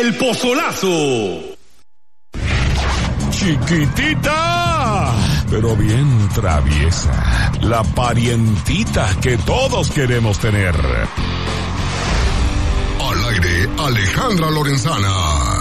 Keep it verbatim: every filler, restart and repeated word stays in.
El Pozolazo. Chiquitita, pero bien traviesa. La parientita que todos queremos tener. Al aire, Alejandra Lorenzana.